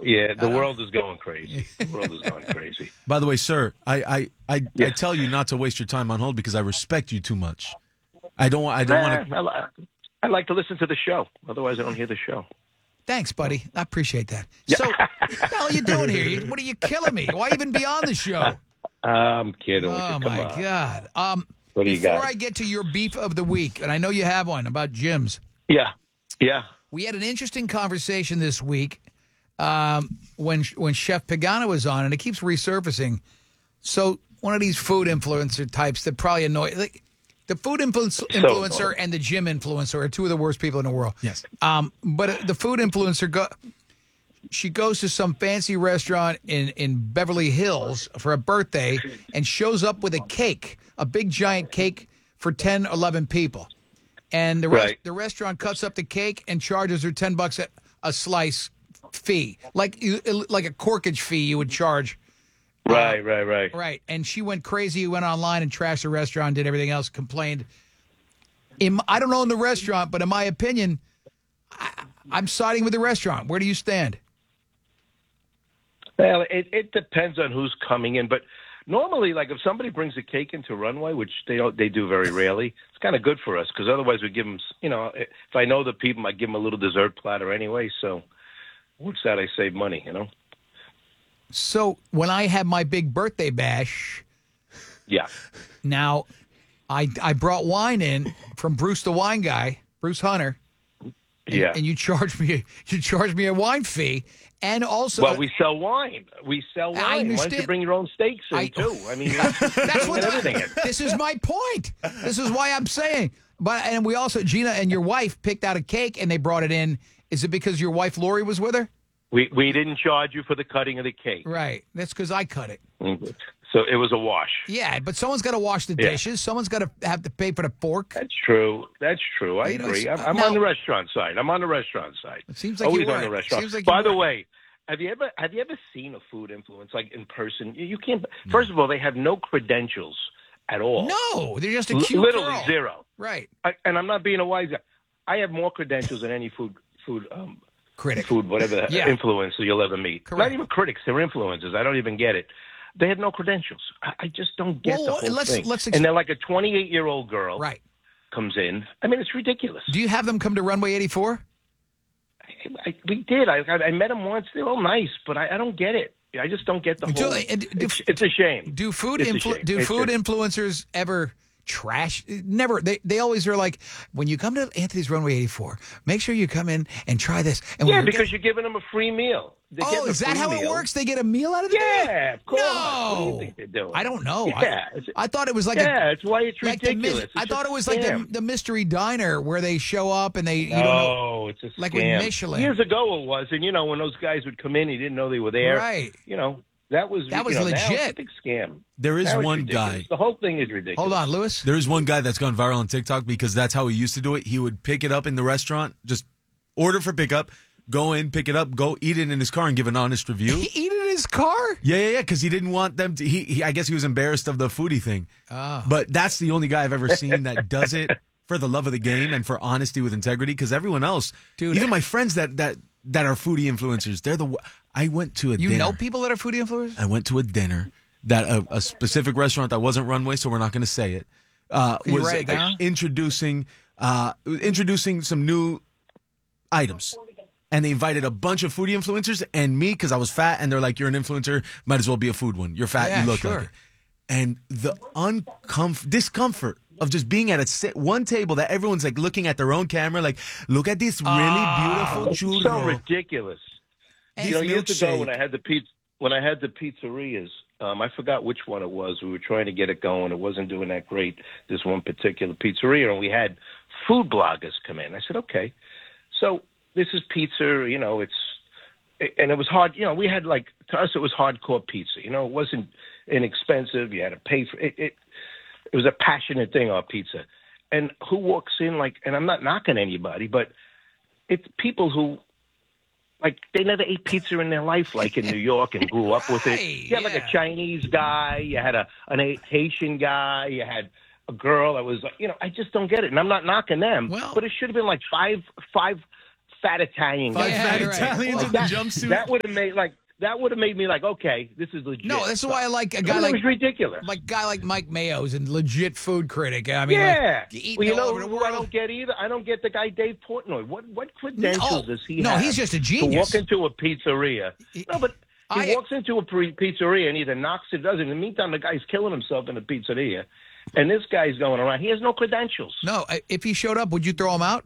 Yeah, the world is going crazy. The world is going crazy. By the way, sir, I Yeah. tell you not to waste your time on hold because I respect you too much. I don't want to. I like to listen to the show. Otherwise, I don't hear the show. Thanks, buddy. I appreciate that. Yeah. So, what the hell are you doing here? What are you killing me? Why even be on the show? I'm kidding with you. Oh, Come my on. God. What do you Before got? I get to your beef of the week, and I know you have one about gyms, Yeah. we had an interesting conversation this week when Chef Pagano was on, and it keeps resurfacing. So one of these food influencer types that probably annoy the food influencer annoying. and the gym influencer are two of the worst people in the world. Yes. But the food influencer she goes to some fancy restaurant in Beverly Hills for a birthday and shows up with a cake, a big giant cake for 10, 11 people. And the restaurant cuts up the cake and charges her $10 a slice fee, like a corkage fee you would charge. Right. Right. And she went crazy, went online and trashed the restaurant, did everything else, complained. I don't own the restaurant, but in my opinion, I'm siding with the restaurant. Where do you stand? Well, it depends on who's coming in, but normally, like if somebody brings a cake into Runway, which they do very rarely, it's kind of good for us because otherwise we give them, if I know the people, I give them a little dessert platter anyway. So what's that? I save money, So when I had my big birthday bash, Yeah. now I brought wine in from Bruce the wine guy, Bruce Hunter. Yeah. And you charged me a wine fee, and also Well, we sell wine. I Why don't understand. you bring your own steaks in too? I mean, that's what everything is. This is my point. This is why I'm saying. And we also, Gina and your wife picked out a cake and they brought it in. Is it because your wife Lori was with her? We didn't charge you for the cutting of the cake. Right. That's because I cut it. Mhm. So it was a wash. Yeah, but someone's got to wash the dishes. Someone's got to have to pay for the fork. That's true. I agree. I'm now- on the restaurant side. It seems like Always you on the weren't. restaurant. Seems like By you the weren't. way, have you ever seen a food influence like in person? You can't. First of all, they have no credentials at all. No, they're just a cute Literally girl. zero. Right. And I'm not being a wise guy. I have more credentials than any food Critic. whatever Yeah. influencer you'll ever meet. Correct. Not even critics, they're influencers. I don't even get it. They have no credentials. I just don't get Well, the whole thing. let's and they're like a 28-year-old girl Right. comes in. I mean, it's ridiculous. Do you have them come to Runway 84? We did. I met them once. They're all nice, but I don't get it. I just don't get the whole. It's a shame. Do food It's a shame. It's a- influencers ever trash? Never. They always are like, when you come to Anthony's Runway 84, make sure you come in and try this. And when Yeah, you because you're giving them a free meal. They're getting a is that free how it meal. works? They get a meal out of the deal? Yeah, of course. No. What do you think they're doing? I don't know. Yeah, I thought it was like it's why it's like ridiculous. I It's thought a it was like scam. the mystery diner where they show up and you don't know. No, it's a scam. Like with Michelin. Years ago it was, and when those guys would come in, you didn't know they were there. Right. That was That was now it's legit. a big scam. There is Now it's one ridiculous. guy. The whole thing is ridiculous. Hold on, Lewis. There is one guy that's gone viral on TikTok because that's how he used to do it. He would pick it up in the restaurant, just order for pickup, go in, pick it up, go eat it in his car, and give an honest review. He eat it in his car? Yeah, because he didn't want them to. I guess he was embarrassed of the foodie thing. Oh. But that's the only guy I've ever seen that does it for the love of the game and for honesty with integrity. Because everyone else, Dude. even my friends that are foodie influencers, I went to a dinner. You know people that are foodie influencers? I went to a dinner that a specific restaurant that wasn't Runway, so we're not going to say it. Can you Was write it down? introducing some new items. And they invited a bunch of foodie influencers and me because I was fat. And they're like, "You're an influencer, might as well be a food one. You're fat, Yeah, you look sure. like it." And the discomfort of just being at one table that everyone's like looking at their own camera, like, "Look at this really beautiful It's churro." so ridiculous. This Years ago milkshake. when I had the pizzerias, I forgot which one it was. We were trying to get it going. It wasn't doing that great, this one particular pizzeria, and we had food bloggers come in. I said, okay. So this is pizza, and it was hard. We had to us, it was hardcore pizza. It wasn't inexpensive. You had to pay for it. It was a passionate thing, our pizza. And who walks in and I'm not knocking anybody, but it's people who, they never ate pizza in their life, in New York, and grew up with it. You had a Chinese guy, you had an Haitian guy, you had a girl that was, I just don't get it. And I'm not knocking them, Well- but it should have been five fat Italian guy. Five fat right. Italians Well, in the that, jumpsuit. that would have made me like, okay, this is legit. No, that's why I like a It guy was ridiculous. like Mike Mayo's a legit food critic. I mean, Yeah. like, eating Well, you all know over the who I world. don't get either? I don't get the guy Dave Portnoy. What credentials does he No, have? he's just a To genius. walk into a pizzeria. No, but he walks into a pizzeria and either knocks it or doesn't. In the meantime, the guy's killing himself in the pizzeria. And this guy's going around. He has no credentials. No, if he showed up, would you throw him out?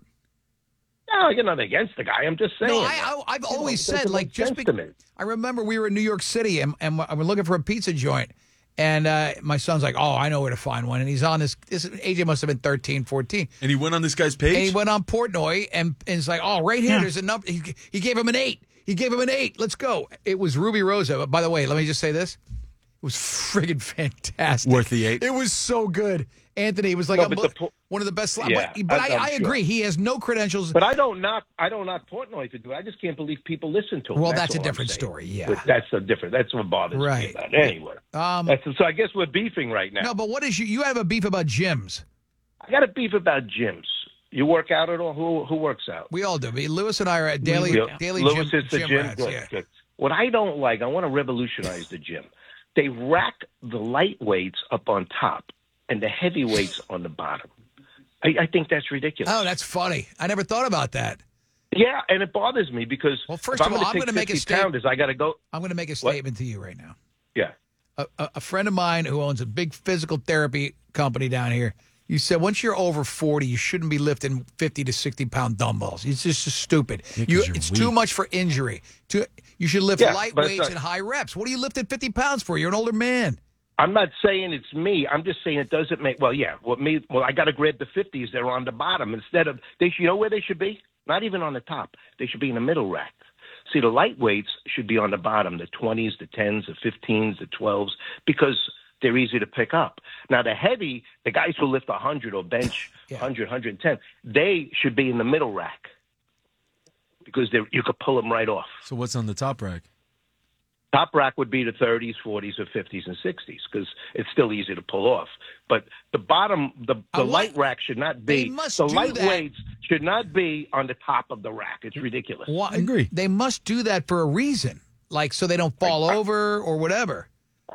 No, you're not against the guy. I'm just saying. No, I've always it doesn't said, like, make just sense to me. I remember we were in New York City and we're looking for a pizza joint. And my son's like, oh, I know where to find one. And he's on this AJ must have been 13, 14. And he went on this guy's page? And he went on Portnoy and it's like, oh, right here, there's a number. He gave him an 8. He gave him an 8. Let's go. It was Ruby Rosa. By the way, let me just say this. It was friggin' fantastic. Worth the 8. It was so good. Anthony was like one of the best. Yeah, but I'm I sure. agree. He has no credentials. But I don't knock Portnoy to do it. I just can't believe people listen to him. Well, that's a all I'm different saying. story, yeah. But that's what bothers Right. me about it. Anyway. So I guess we're beefing right now. No, but what is you have a beef about gyms. I got a beef about gyms. You work out at all? Who works out? We all do. Lewis and I are at daily Lewis gym, is the gym. rats. Good, Yeah. good. What I don't like, I want to revolutionize the gym. They rack the light weights up on top and the heavy weights on the bottom. I think that's ridiculous. Oh, that's funny. I never thought about that. Yeah, and it bothers me because First if of all, I'm going going to make a statement. I got to go. I'm going to make a statement to you right now. Yeah. A friend of mine who owns a big physical therapy company down here, you said once you're over 40, you shouldn't be lifting 50 to 60-pound dumbbells. It's just stupid. It's too much for injury. You should lift light weights and high reps. What are you lifting 50 pounds for? You're an older man. I'm not saying it's me. I'm just saying it doesn't make. Well, yeah. I got to grab the 50s. They're on the bottom instead of. You know where they should be? Not even on the top. They should be in the middle rack. See, the lightweights should be on the bottom. The 20s, the 10s, the 15s, the 12s, because they're easy to pick up. Now, the heavy, the guys who lift 100 or bench 100, 110, they should be in the middle rack because you could pull them right off. So what's on the top rack? Top rack would be the 30s, 40s, or 50s and 60s because it's still easy to pull off. But the bottom, the light rack should not be. The light weights should not be on the top of the rack. It's ridiculous. Well, I agree. They must do that for a reason, like so they don't fall over or whatever.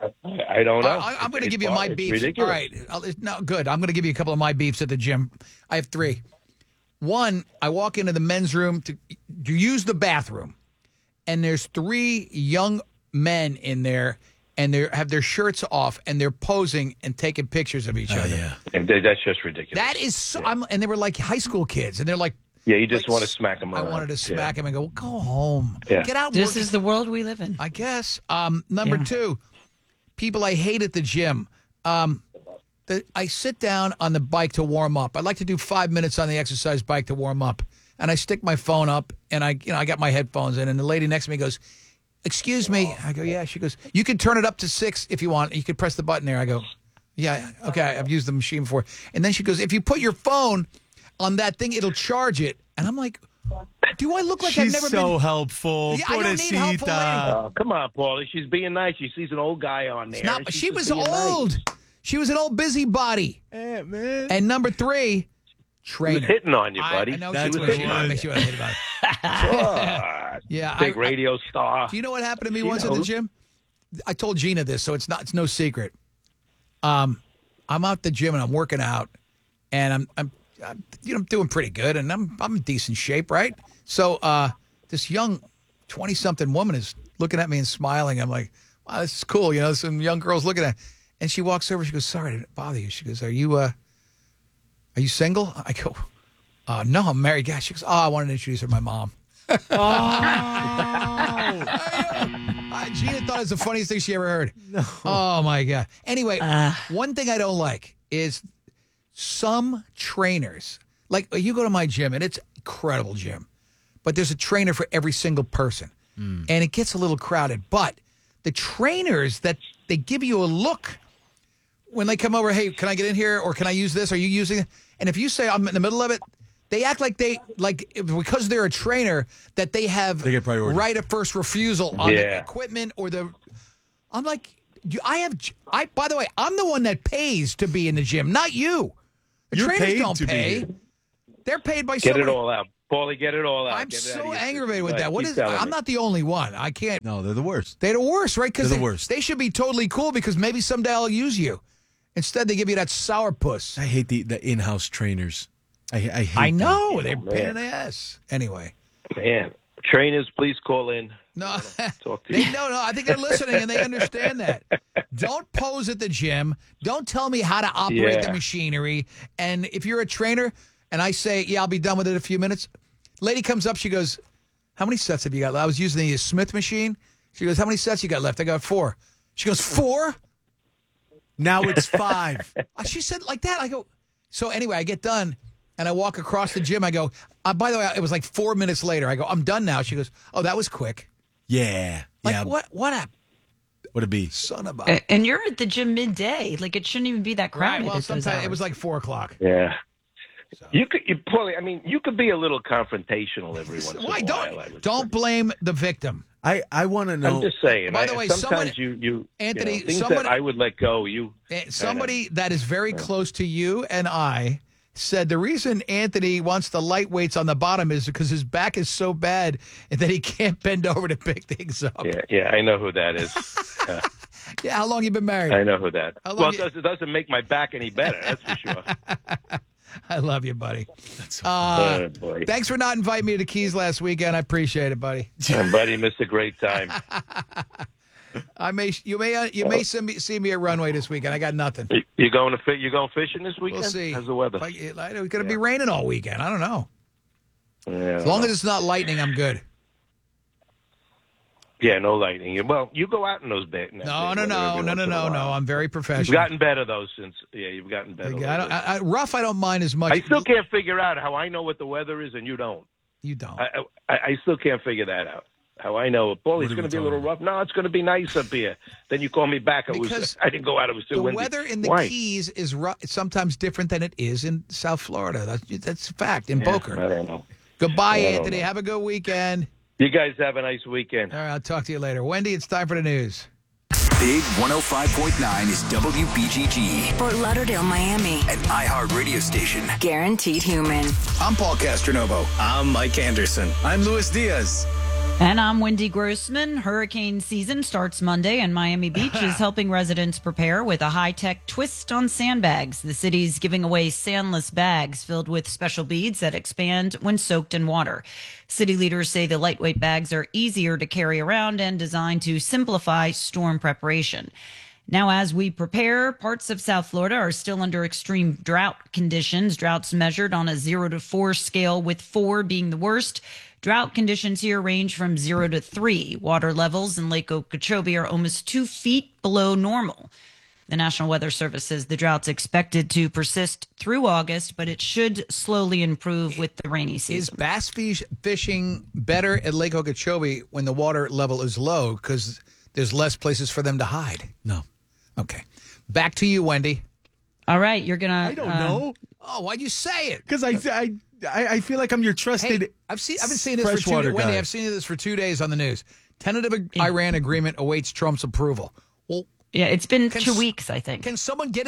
I don't know. I'm going to give you my beefs. All right. No, good. I'm going to give you a couple of my beefs at the gym. I have 3. One, I walk into the men's room to use the bathroom, and there's 3 young men in there, and they have their shirts off, and they're posing and taking pictures of each other. Yeah. And that's just ridiculous. That is so. And they were like high school kids, and they're like. Yeah, you just want to smack them around. I wanted to smack him and go, go home. Yeah. Get out. This is the world we live in. I guess. Number 2, people I hate at the gym. I sit down on the bike to warm up. I like to do 5 minutes on the exercise bike to warm up, and I stick my phone up, and I got my headphones in, and the lady next to me goes, "Excuse me." I go, "Yeah." She goes, "You can turn it up to 6 if you want. You can press the button there." I go, "Yeah, okay. I've used the machine before." And then she goes, "If you put your phone on that thing, it'll charge it." And I'm like, do I look like I've never She's so been? helpful. Yeah, I don't need helpful lady. Oh, come on, Paulie. She's being nice. She sees an old guy on there. She was old. She was an old busybody. Yeah, man. And number 3, She trainer. was hitting on you, buddy. I know That's she what was. she I was. she was hit about it. Yeah, Big radio star. Do you know what happened to me She once at the knows. gym? I told Gina this, so it's no secret. I'm out at the gym and I'm working out, and I'm doing pretty good, and I'm in decent shape, right? So this young 20-something woman is looking at me and smiling. I'm like, wow, this is cool. Some young girls looking at, and she walks over. She goes, "Sorry to bother you." She goes, Are you single?" I go, "No, I'm married." Guy. She goes, "Oh, I wanted to introduce her to my mom." Gina thought it was the funniest thing she ever heard. No. Oh, my God. Anyway, one thing I don't like is some trainers. Like, you go to my gym, and it's an incredible gym, but there's a trainer for every single person, and it gets a little crowded. But the trainers that they give you a look when they come over, "Hey, can I get in here, or can I use this? Are you using it?" And if you say, "I'm in the middle of it," they act like because they're a trainer that they get priority. right of first refusal on the equipment or the. I'm like, by the way, I'm the one that pays to be in the gym, not you. The You're trainers paid don't to be pay. here. They're paid by Get somebody. it all out. Paulie, get it all out. I'm Get it out so of your aggravated with system. that. What Keep is? telling I'm me. not the only one. I can't. No, they're the worst. They're the worst, right? Because They're the worst. They should be totally cool because maybe someday I'll use you. Instead, they give you that sourpuss. I hate the in-house trainers. I hate I them. know. They're man. pain in the ass. Anyway. Man, trainers, please call in. No, Talk to you. no. I think they're listening and they understand that. Don't pose at the gym. Don't tell me how to operate the Yeah. machinery. And if you're a trainer and I say, yeah, I'll be done with it in a few minutes, lady comes up, she goes, how many sets have you got? I was using the Smith machine. She goes, how many sets you got left? I got 4. She goes, 4? Now it's 5. She said like that. I go, so anyway, I get done and I walk across the gym. I go, by the way, it was like 4 minutes later. I go, I'm done now. She goes, oh, that was quick. Yeah. Like, yeah. what a Would it be? son of a... And you're at the gym midday. Like, it shouldn't even be that crowded. Right, well, at those sometimes it hours. was like 4 o'clock. Yeah. Paulie, I mean, you could be a little confrontational every once in a Why while. I would don't say. blame the victim. I want to know. I'm just saying. By the way, sometimes somebody- Anthony, things somebody- that I would let go. Somebody that is very close to you and I said the reason Anthony wants the lightweights on the bottom is because his back is so bad that he can't bend over to pick things up. Yeah, I know who that is. Yeah, how long you been married? I know who that. How long Well, you- it doesn't make my back any better. That's for sure. I love you, buddy. Oh, boy. Thanks for not inviting me to Keys last weekend. I appreciate it, buddy. Buddy missed a great time. You may see me at Runway this weekend. I got nothing. You going fishing this weekend? We'll see. How's the weather? It's going to be raining all weekend. I don't know. Yeah, As long as it's not lightning, I'm good. yeah, no lightning. Well, you go out in those days. No. I'm very You've professional. gotten better though since. Yeah, you've gotten better. Rough, I don't mind as much. I still can't figure out how I know what the weather is and you don't. You don't. I still can't figure that out. How I know, Paul, What it's are going we to be a little talking rough. No, it's going to be nice up here. Then you call me back. Because I didn't go out. It was too The windy. weather in the Why? Keys is sometimes different than it is in South Florida. That's a fact. In Yeah, Boca. I don't know. Goodbye, I don't Anthony. know. Have a good weekend. You guys have a nice weekend. All right, I'll talk to you later. Wendy, it's time for the news. Big 105.9 is WBGG, Fort Lauderdale, Miami. an iHeart radio station. Guaranteed human. I'm Paul Castronovo. I'm Mike Anderson. I'm Luis Diaz. And I'm Wendy Grossman. Hurricane season starts Monday, and Miami Beach is helping residents prepare with a high-tech twist on sandbags. The city's giving away sandless bags filled with special beads that expand when soaked in water. City leaders say the lightweight bags are easier to carry around and designed to simplify storm preparation. Now, as we prepare, parts of South Florida are still under extreme drought conditions. Droughts measured on a 0 to 4 scale, with 4 being the worst. Drought conditions here range from 0 to 3. Water levels in Lake Okeechobee are almost 2 feet below normal. The National Weather Service says the drought's expected to persist through August, but it should slowly improve with the rainy Is season. bass fishing better at Lake Okeechobee when the water level is low because there's less places for them to hide? No. Okay. Back to you, Wendy. All right, you're going to... I don't know. Oh, why'd you say it? Because I feel like I'm your trusted. Hey, I've been seeing this for 2 freshwater days. Wendy, guy. I've seen this for 2 days on the news. Tentative Iran agreement awaits Trump's approval. Well, Yeah, it's been Can 2 s- weeks, I think. can someone get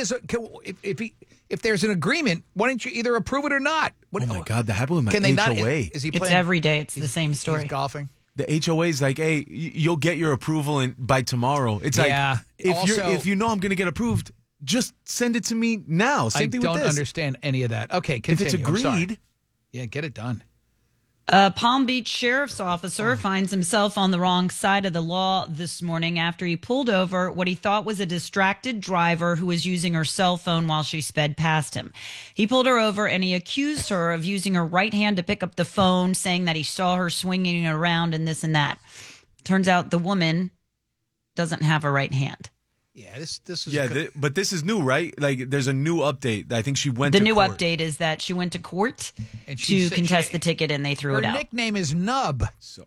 if there's an agreement, why don't you either approve it or not? Oh my God, that happened with my Can they not? HOA. Is he It's playing? every day. It's the same story. He's golfing. The HOA is like, hey, you'll get your approval by tomorrow. It's Yeah. like Also- if you know I'm going to get approved, just send it to me now. Same I thing don't with this. understand any of that. Okay, If continue. it's I'm sorry. agreed, Yeah, get it done. A Palm Beach sheriff's officer finds himself on the wrong side of the law this morning after he pulled over what he thought was a distracted driver who was using her cell phone while she sped past him. He pulled her over and he accused her of using her right hand to pick up the phone, saying that he saw her swinging it around and this and that. Turns out the woman doesn't have a right hand. Yeah, this is yeah. But this is new, right? Like, there's a new update. I think she went. The to new court. update is that she went to court And she to said contest she- the ticket and they threw her it out. nickname is Nub. So,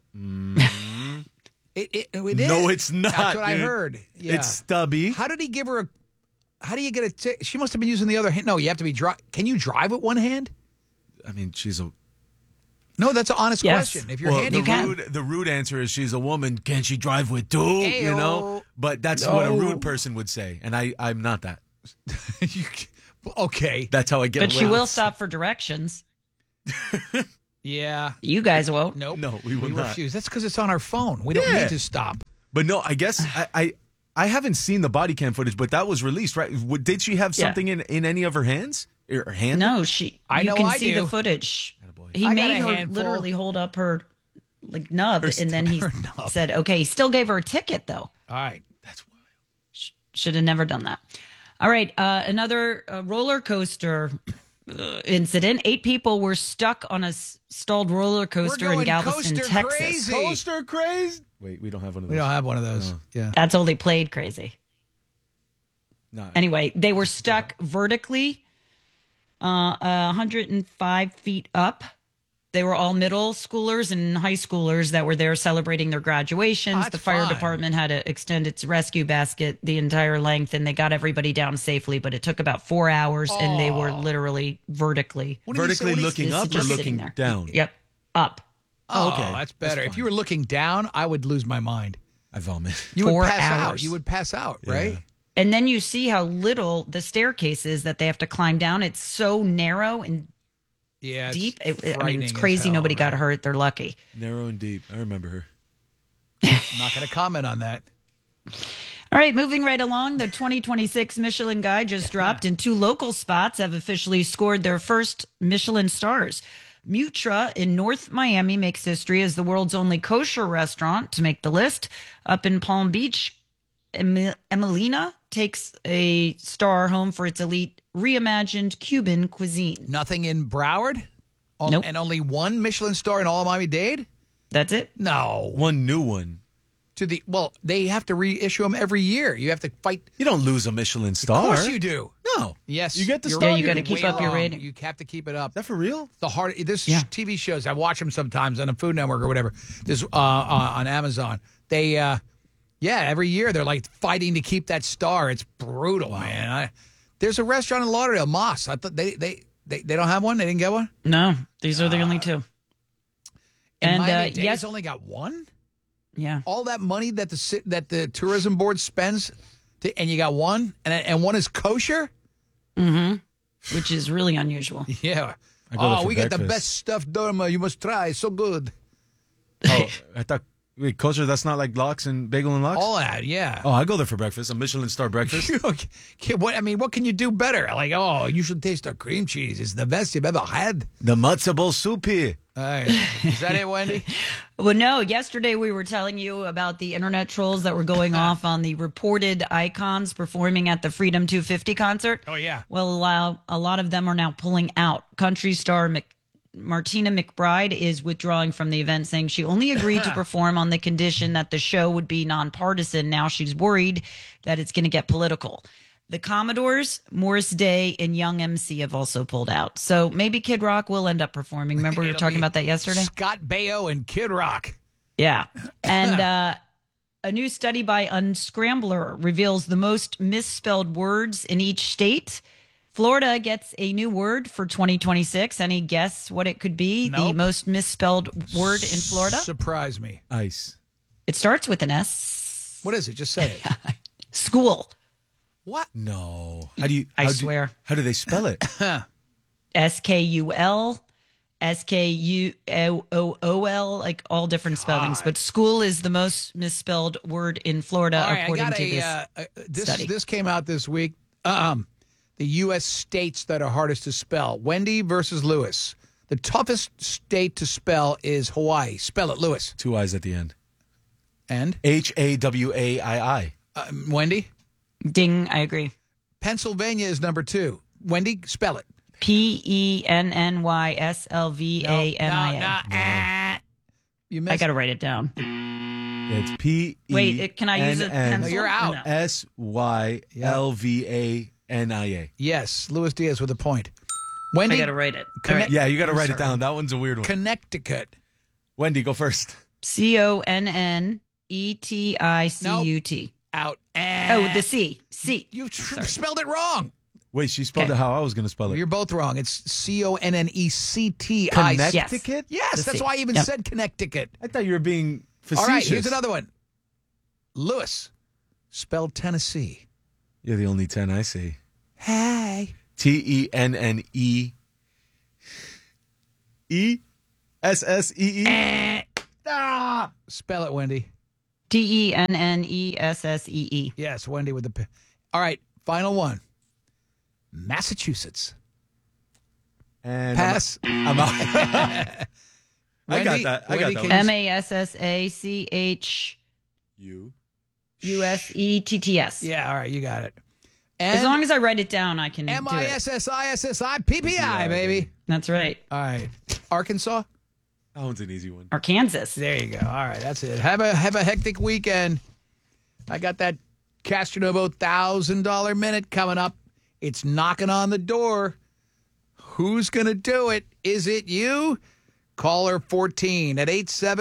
It no, is. it's not. That's what I dude. heard. Yeah. It's Stubby. How did he give her a? How do you get a ticket? She must have been using the other hand. No, you have to be Can you drive with one hand? I mean, she's a. No, that's an honest Yes. question. If you're Well, handy, the rude answer is she's a woman. Can she drive with two? You know, Ayo. but that's what a No. rude person would say, and I'm not that. okay. That's how I get. But she around. will stop for directions. Yeah. You guys won't. Nope. No, we will not. refuse. That's because it's on our phone. We don't Yeah. need to stop. But no, I guess I haven't seen the body cam footage, but that was released, right? Did she have Yeah. something in any of her hands? Her hand? No, I you know can I see do. the footage. Attaboy. He I got made a her handful. literally hold up her nub, and then he her nub. said, "Okay." He still gave her a ticket though. All right. That's wild. Should have never done that. All right, another roller coaster incident. 8 people were stuck on a stalled roller coaster in going Galveston, coaster Texas. crazy. Coaster crazy. Wait, we don't have one of those. We don't have one of those. No. Yeah. That's only played crazy. No. Anyway, they were stuck vertically, 105 feet up. They were all middle schoolers and high schoolers that were there celebrating their graduations. That's The fire fine. department had to extend its rescue basket the entire length, and they got everybody down safely. But it took about 4 hours, and they were literally vertically. What do you say- Vertically what do you- looking This is up or just looking sitting there. down? Yep, up. Oh, okay. that's better. That's If you were looking down, I would lose my mind. I vomit. You would 4 pass out. hours. You would pass out, right? And then you see how little the staircase is that they have to climb down. It's so narrow and Yeah. it's deep. I mean, frightening it's as crazy. hell, Nobody got man. hurt. They're lucky. Narrow and deep. I remember her. I'm not going to comment on that. All right, moving right along. The 2026 Michelin Guide just dropped, and 2 local spots have officially scored their first Michelin stars. Mutra in North Miami makes history as the world's only kosher restaurant to make the list. Up in Palm Beach, Emelina takes a star home for its elite reimagined Cuban cuisine. Nothing in Broward? Nope. And only one Michelin star in all of Miami-Dade? That's it. No. One new one. They have to reissue them every year. You have to fight. You don't lose a Michelin star. Of course you do. No. Yes. You get the you're star. Yeah, you you're gotta keep way up your wrong. rating. You have to keep it up. Is that for real? The hard this Yeah. TV shows, I watch them sometimes on the Food Network or whatever. This on Amazon. They every year they're like fighting to keep that star. It's brutal, man. There's a restaurant in Lauderdale, Moss. I thought they don't have one. They didn't get one. No, these are the only 2. And And Miami-Dade's yes, only got one. yeah. All that money that the tourism board spends, and you got one, and one is kosher. Which is really unusual. Yeah. I go there for We got the breakfast. best stuffed doma. You must try. It's so good. Oh, I thought. Wait, kosher, that's not like lox and bagel and lox? All that, yeah. Oh, I go there for breakfast. A Michelin star breakfast. What can you do better? Like, you should taste our cream cheese. It's the best you've ever had. The matzo ball soup here. Is that it, Wendy? Well, no, yesterday we were telling you about the internet trolls that were going off on the reported icons performing at the Freedom 250 concert. Oh, yeah. Well, a lot of them are now pulling out. Country star Martina McBride is withdrawing from the event, saying she only agreed to perform on the condition that the show would be nonpartisan. Now she's worried that it's going to get political. The Commodores, Morris Day, and Young MC have also pulled out. So maybe Kid Rock will end up performing. Remember we were It'll talking be about that yesterday? Scott Baio and Kid Rock. Yeah. And a new study by Unscrambler reveals the most misspelled words in each state. Florida gets a new word for 2026. Any guess what it could be? The Nope. most misspelled word in Florida? Surprise me. Ice. It starts with an S. What is it? Just say it. School. What? No. I swear. How do they spell it? SKUL, SKUOOL, like all different spellings. But school is the most misspelled word in Florida, All right, according I got to this study. This came out this week. The U.S. states that are hardest to spell. Wendy versus Lewis. The toughest state to spell is Hawaii. Spell it, Lewis. 2 I's at the end. And Hawaii. Wendy? Ding, I agree. Pennsylvania is number 2. Wendy, spell it. PENNYSLVANIA. You I missed. got to write it down. It's P. Wait, can I use a pencil? You're out. No. SYLVANIA. Yes, Luis Diaz with a point. Wendy, I got to write it. All Connect- right. Yeah, you got to write it down. That one's a weird one. Connecticut. Wendy, go first. CONNETICUT. Out. Oh, the C. C. You spelled it wrong. Wait, she spelled Okay. it how I was going to spell it. You're both wrong. It's CONNECTI. Connecticut? Yes, The that's C. why I even Yep. said Connecticut. I thought you were being facetious. All right, here's another one. Lewis, spelled Tennessee. You're the only 10 I see. Hey. TENNE. D-E-N-N-E-S-S-E-E. Spell it, Wendy. D-E-N-N-E-S-S-E-E. Yes, Wendy with the P. All right, final one. Massachusetts. And Pass. I'm out. I got that. I got that one. M-A-S-S-A-C-H-U-S-E-T-T-S. Yeah, all right, you got it. As long as I write it down, I can do it. M-I-S-S-I-S-S-I-P-P-I, baby. That's right. All right. Arkansas? That one's an easy one. Arkansas. There you go. All right, that's it. Have a hectic weekend. I got that Castronovo $1,000 minute coming up. It's knocking on the door. Who's going to do it? Is it you? Caller 14 at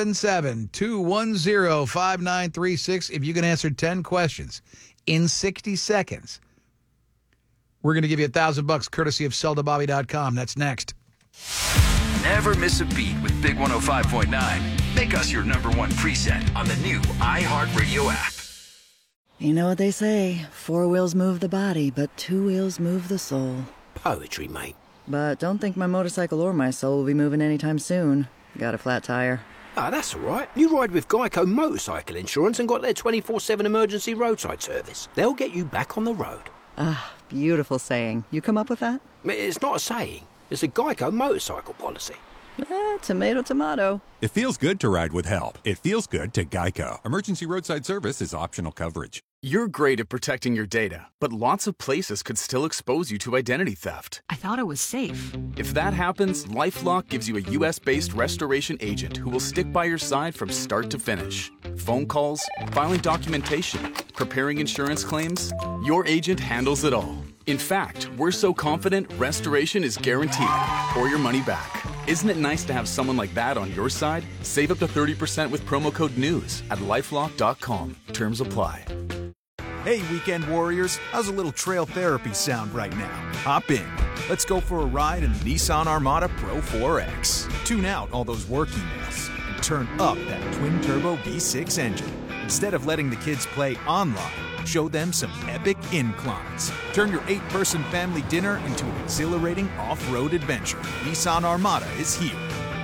877-210-5936. If you can answer 10 questions in 60 seconds, we're going to give you $1,000 courtesy of SellToBobby.com. That's next. Never miss a beat with Big 105.9. Make us your number one preset on the new iHeartRadio app. You know what they say, 4 wheels move the body, but 2 wheels move the soul. Poetry, mate. But don't think my motorcycle or my soul will be moving anytime soon. Got a flat tire. Ah, that's all right. You ride with Geico Motorcycle Insurance and got their 24/7 emergency roadside service. They'll get you back on the road. Ah, beautiful saying. You come up with that? It's not a saying. It's a Geico motorcycle policy. Tomato, tomato. It feels good to ride with help. It feels good to Geico. Emergency roadside service is optional coverage. You're great at protecting your data, but lots of places could still expose you to identity theft. I thought it was safe. If that happens, LifeLock gives you a U.S.-based restoration agent who will stick by your side from start to finish. Phone calls, filing documentation, preparing insurance claims, your agent handles it all. In fact, we're so confident restoration is guaranteed or your money back. Isn't it nice to have someone like that on your side? Save up to 30% with promo code NEWS at LifeLock.com. Terms apply. Hey, weekend warriors, how's a little trail therapy sound right now? Hop in. Let's go for a ride in the Nissan Armada Pro 4X. Tune out all those work emails and turn up that twin-turbo V6 engine. Instead of letting the kids play online, show them some epic inclines. Turn your 8-person family dinner into an exhilarating off-road adventure. Nissan Armada is here.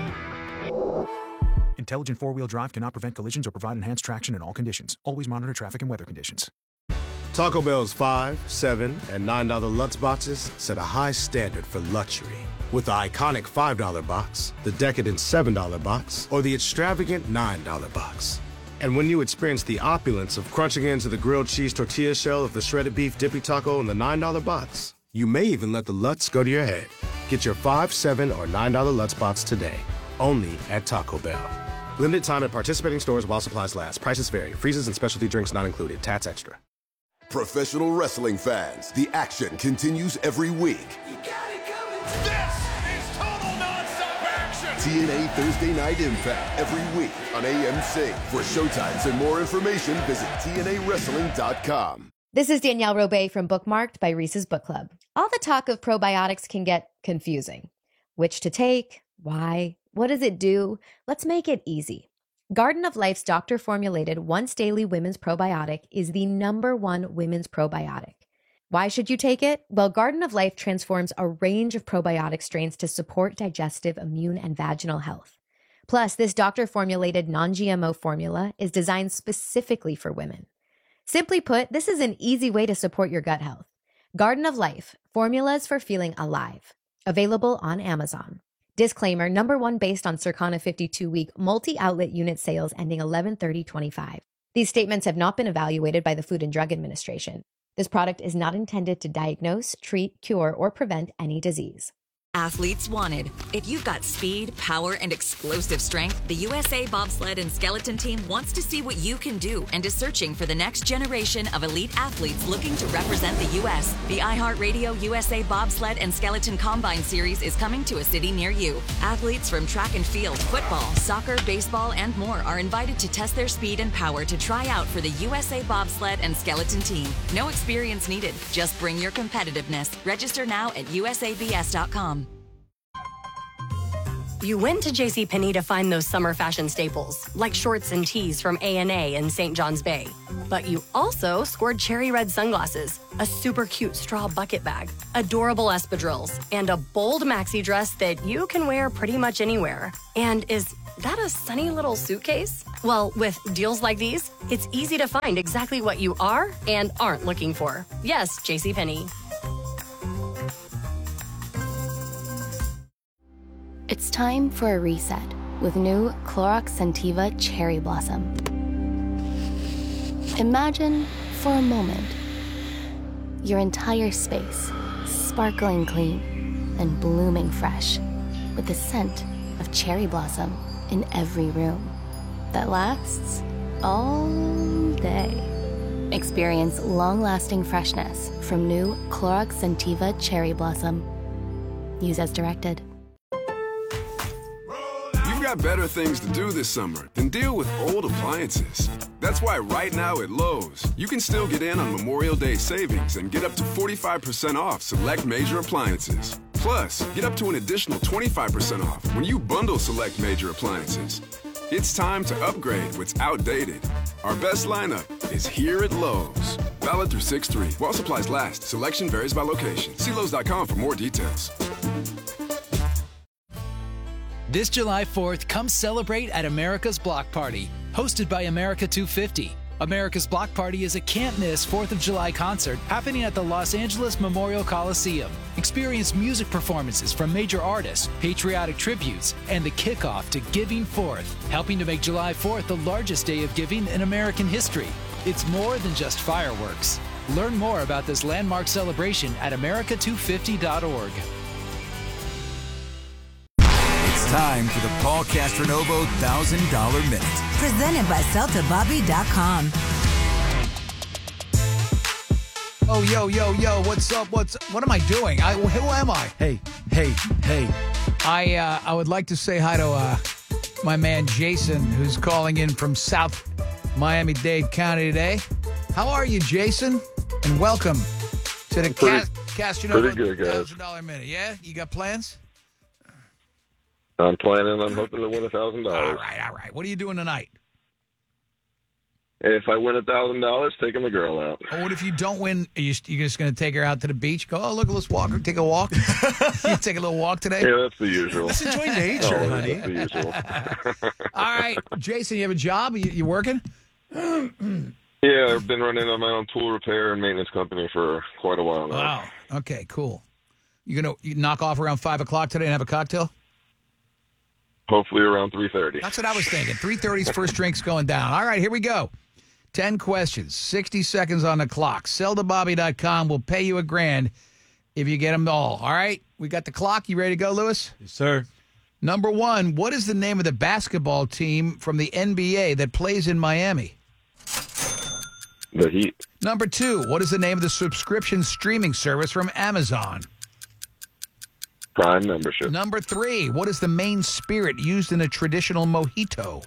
Intelligent 4-wheel drive cannot prevent collisions or provide enhanced traction in all conditions. Always monitor traffic and weather conditions. Taco Bell's $5, $7, and $9 Lutz boxes set a high standard for luxury. With the iconic $5 box, the decadent $7 box, or the extravagant $9 box. And when you experience the opulence of crunching into the grilled cheese tortilla shell of the shredded beef dippy taco in the $9 box, you may even let the Lutz go to your head. Get your $5, $7, or $9 Lutz box today, only at Taco Bell. Limited time at participating stores while supplies last. Prices vary. Freezes and specialty drinks not included. Tats extra. Professional wrestling fans, the action continues every week. This is total nonstop action! TNA Thursday Night Impact every week on AMC. For showtimes and more information, visit TNAWrestling.com. This is Danielle Robay from Bookmarked by Reese's Book Club. All the talk of probiotics can get confusing. Which to take? Why? What does it do? Let's make it easy. Garden of Life's doctor-formulated once-daily women's probiotic is the #1 women's probiotic. Why should you take it? Well, Garden of Life transforms a range of probiotic strains to support digestive, immune, and vaginal health. Plus, this doctor-formulated non-GMO formula is designed specifically for women. Simply put, this is an easy way to support your gut health. Garden of Life, formulas for feeling alive. Available on Amazon. Disclaimer, #1 based on Circana 52-week multi-outlet unit sales ending 11/30/25. These statements have not been evaluated by the Food and Drug Administration. This product is not intended to diagnose, treat, cure, or prevent any disease. Athletes wanted. If you've got speed, power, and explosive strength, the USA Bobsled and Skeleton Team wants to see what you can do and is searching for the next generation of elite athletes looking to represent the U.S. The iHeartRadio USA Bobsled and Skeleton Combine Series is coming to a city near you. Athletes from track and field, football, soccer, baseball, and more are invited to test their speed and power to try out for the USA Bobsled and Skeleton Team. No experience needed. Just bring your competitiveness. Register now at USABS.com. You went to JCPenney to find those summer fashion staples, like shorts and tees from A&A in St. John's Bay. But you also scored cherry red sunglasses, a super cute straw bucket bag, adorable espadrilles, and a bold maxi dress that you can wear pretty much anywhere. And is that a sunny little suitcase? Well, with deals like these, it's easy to find exactly what you are and aren't looking for. Yes, JCPenney. It's time for a reset with new Clorox Scentiva Cherry Blossom. Imagine, for a moment, your entire space sparkling clean and blooming fresh with the scent of cherry blossom in every room that lasts all day. Experience long-lasting freshness from new Clorox Scentiva Cherry Blossom. Use as directed. You've got better things to do this summer than deal with old appliances. That's why right now at Lowe's, you can still get in on Memorial Day savings and get up to 45% off select major appliances. Plus, get up to an additional 25% off when you bundle select major appliances. It's time to upgrade what's outdated. Our best lineup is here at Lowe's. Valid through 6/3. While supplies last, selection varies by location. See Lowe's.com for more details. This July 4th, come celebrate at America's Block Party, hosted by America 250. America's Block Party is a can't-miss 4th of July concert happening at the Los Angeles Memorial Coliseum. Experience music performances from major artists, patriotic tributes, and the kickoff to Giving Forth, helping to make July 4th the largest day of giving in American history. It's more than just fireworks. Learn more about this landmark celebration at america250.org. It's time for the Paul Castronovo $1,000 Minute. Presented by CeltaBobby.com. Oh, yo, what's up? What am I doing? Who am I? Hey. I would like to say hi to my man Jason, who's calling in from South Miami-Dade County today. How are you, Jason? And welcome to the Castronovo $1,000 Minute. Yeah? You got plans? I'm planning on hoping to win $1,000. All right. What are you doing tonight? If I win $1,000, taking the girl out. Oh, what if you don't win? You're just going to take her out to the beach? Go, oh, look, let's walk. Take a walk? You take a little walk today? Yeah, that's the usual. Let's enjoy nature, honey. That's the usual. All right. Jason, you have a job? You working? Yeah, I've been running on my own tool repair and maintenance company for quite a while now. Wow. Okay, cool. You knock off around 5 o'clock today and have a cocktail? Hopefully around 3:30. That's what I was thinking. 3:30's first drink's going down. All right, here we go. 10 questions, 60 seconds on the clock. CeltaBobby.com will pay you $1,000 if you get them all. All right, we got the clock. You ready to go, Lewis? Yes, sir. Number 1, what is the name of the basketball team from the NBA that plays in Miami? The Heat. Number 2, what is the name of the subscription streaming service from Amazon? Prime membership. Number 3, what is the main spirit used in a traditional mojito?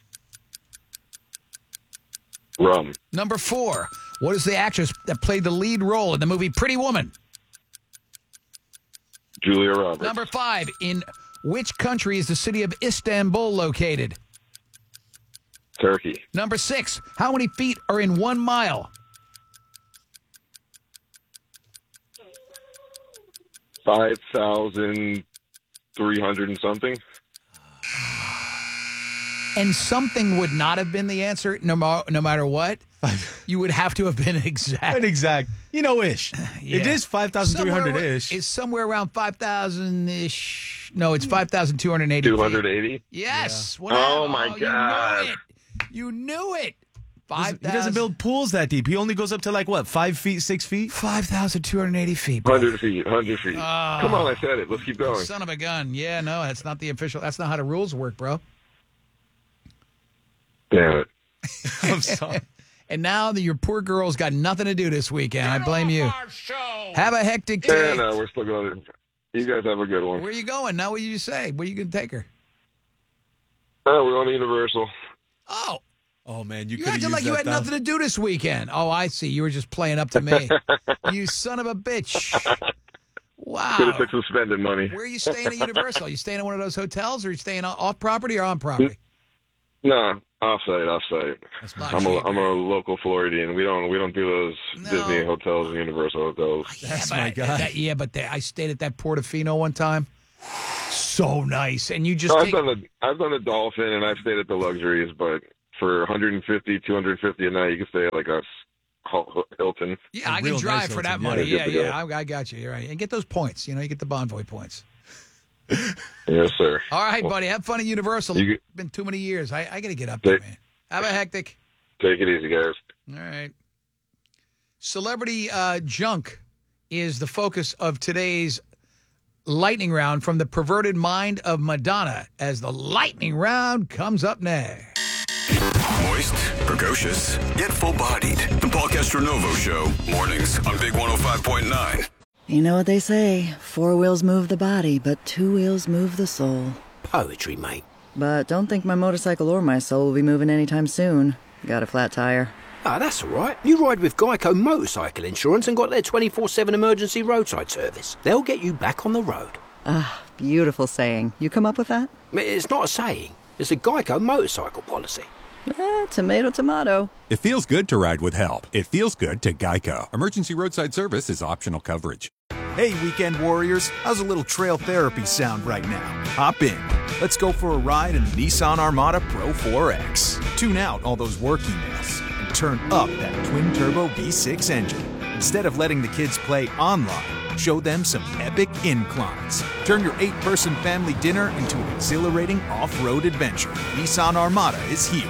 Rum. Number 4, what is the actress that played the lead role in the movie Pretty Woman? Julia Roberts. Number 5, in which country is the city of Istanbul located? Turkey. Number 6, how many feet are in 1 mile? 5,300 and something. And something would not have been the answer no matter what. You would have to have been exact. An exact. Ish. Yeah. It is 5,300-ish. It's somewhere around 5,000-ish. No, it's 5,280. 280? Yes. Yeah. Oh, my God. You knew it. He doesn't build pools that deep. He only goes up to 5 feet, 6 feet? 5,280 feet. Bro. 100 feet. Come on, I said it. Let's keep going. Son of a gun. Yeah, no, that's not the official. That's not how the rules work, bro. Damn it. I'm sorry. And now that your poor girl's got nothing to do this weekend, I blame you. Have a hectic day. Yeah, no, we're still going. You guys have a good one. Where are you going? Now, what did you say? Where are you going to take her? We're going to Universal. Oh, man, you acted like you had nothing to do this weekend. Oh, I see. You were just playing up to me. You son of a bitch. Wow. Could have took some spending money. Where are you staying at Universal? Are you staying at one of those hotels, or are you staying off property or on property? No, offsite. I'm a local Floridian. We don't do those Disney hotels and Universal hotels. That's my guy. I stayed at that Portofino one time. So nice, and you just. I've done the Dolphin, and I've stayed at the luxuries, but for $150, $250 a night, you can stay at like a Hilton. Yeah, I can drive for that money. Yeah. I got you. You're right, and get those points. You get the Bonvoy points. Yes, sir. All right, buddy. Have fun at Universal. It's been too many years. I got to get up there, man. Have a hectic. Take it easy, guys. All right. Celebrity junk is the focus of today's lightning round from the perverted mind of Madonna as the lightning round comes up next. Moist, precocious, yet full-bodied. The Paul Castronovo Show. Mornings on Big 105.9. You know what they say, 4 wheels move the body, but 2 wheels move the soul. Poetry, mate. But don't think my motorcycle or my soul will be moving anytime soon. Got a flat tire. Ah, that's all right. You ride with Geico Motorcycle Insurance and got their 24/7 emergency roadside service. They'll get you back on the road. Ah, beautiful saying. You come up with that? It's not a saying. It's a Geico motorcycle policy. Tomato, tomato. It feels good to ride with help. It feels good to Geico. Emergency roadside service is optional coverage. Hey, weekend warriors. How's a little trail therapy sound right now? Hop in. Let's go for a ride in the Nissan Armada Pro 4X. Tune out all those work emails and turn up that twin-turbo V6 engine. Instead of letting the kids play online, show them some epic inclines. Turn your 8-person family dinner into an exhilarating off-road adventure. Nissan Armada is here.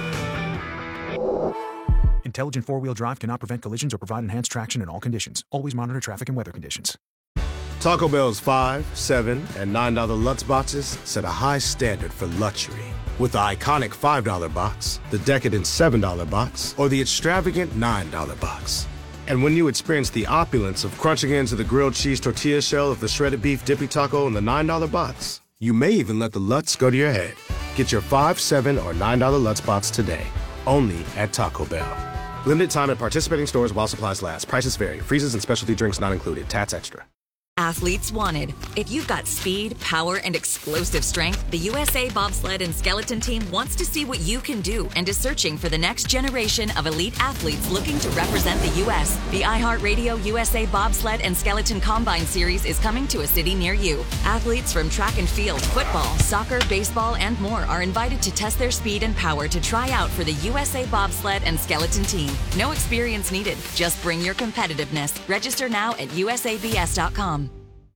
Intelligent four-wheel drive cannot prevent collisions or provide enhanced traction in all conditions. Always monitor traffic and weather conditions. Taco Bell's $5, $7, and $9 Lutz boxes set a high standard for luxury. With the iconic $5 box, the decadent $7 box, or the extravagant $9 box. And when you experience the opulence of crunching into the grilled cheese tortilla shell of the shredded beef dippy taco in the $9 box, you may even let the Lutz go to your head. Get your $5, $7, or $9 Lutz box today, only at Taco Bell. Limited time at participating stores while supplies last. Prices vary. Freezes and specialty drinks not included. Tats extra. Athletes wanted. If you've got speed, power, and explosive strength, the USA Bobsled and Skeleton Team wants to see what you can do and is searching for the next generation of elite athletes looking to represent the U.S. The iHeartRadio USA Bobsled and Skeleton Combine Series is coming to a city near you. Athletes from track and field, football, soccer, baseball, and more are invited to test their speed and power to try out for the USA Bobsled and Skeleton Team. No experience needed. Just bring your competitiveness. Register now at usabs.com.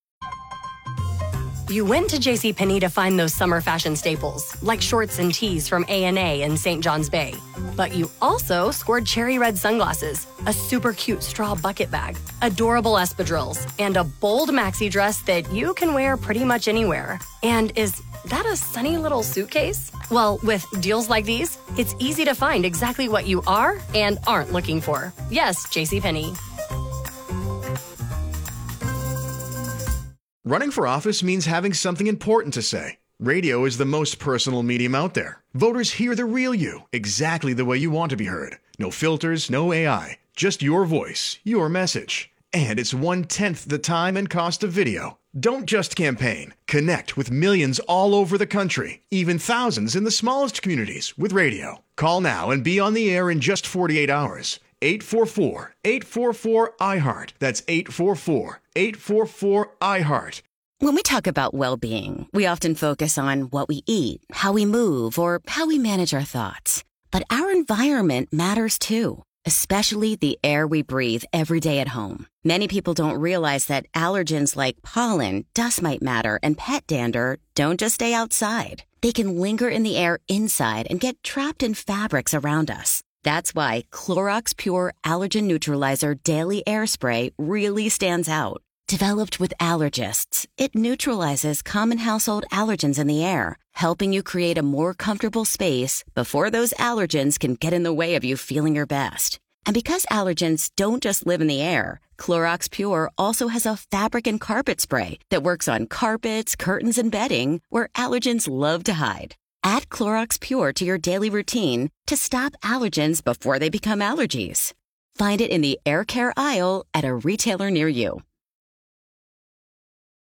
You went to JCPenney to find those summer fashion staples, like shorts and tees from A&A and St. John's Bay. But you also scored cherry red sunglasses, a super cute straw bucket bag, adorable espadrilles, and a bold maxi dress that you can wear pretty much anywhere. And is that a sunny little suitcase? Well, with deals like these, it's easy to find exactly what you are and aren't looking for. Yes, JCPenney. Running for office means having something important to say. Radio is the most personal medium out there. Voters hear the real you, exactly the way you want to be heard. No filters, no AI, just your voice, your message. And it's 1/10 the time and cost of video. Don't just campaign. Connect with millions all over the country, even thousands in the smallest communities with radio. Call now and be on the air in just 48 hours. 844-844-iHeart. That's 844-844-iHeart. When we talk about well-being, we often focus on what we eat, how we move, or how we manage our thoughts. But our environment matters too, especially the air we breathe every day at home. Many people don't realize that allergens like pollen, dust mite matter, and pet dander don't just stay outside. They can linger in the air inside and get trapped in fabrics around us. That's why Clorox Pure Allergen Neutralizer Daily Air Spray really stands out. Developed with allergists, it neutralizes common household allergens in the air, helping you create a more comfortable space before those allergens can get in the way of you feeling your best. And because allergens don't just live in the air, Clorox Pure also has a fabric and carpet spray that works on carpets, curtains, and bedding where allergens love to hide. Add Clorox Pure to your daily routine to stop allergens before they become allergies. Find it in the air care aisle at a retailer near you.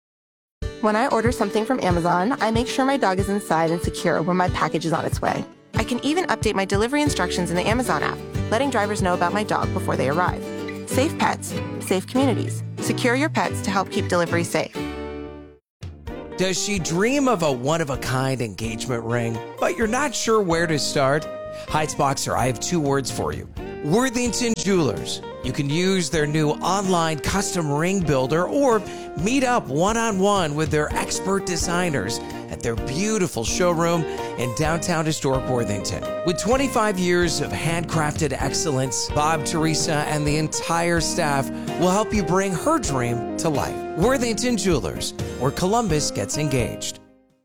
When I order something from Amazon, I make sure my dog is inside and secure when my package is on its way. I can even update my delivery instructions in the Amazon app, letting drivers know about my dog before they arrive. Safe pets, safe communities. Secure your pets to help keep delivery safe. Does she dream of a one-of-a-kind engagement ring, but you're not sure where to start? Heights Boxer, I have 2 words for you. Worthington Jewelers. You can use their new online custom ring builder or meet up one-on-one with their expert designers at their beautiful showroom in downtown historic Worthington. With 25 years of handcrafted excellence, Bob, Teresa, and the entire staff will help you bring her dream to life. Worthington Jewelers, where Columbus gets engaged.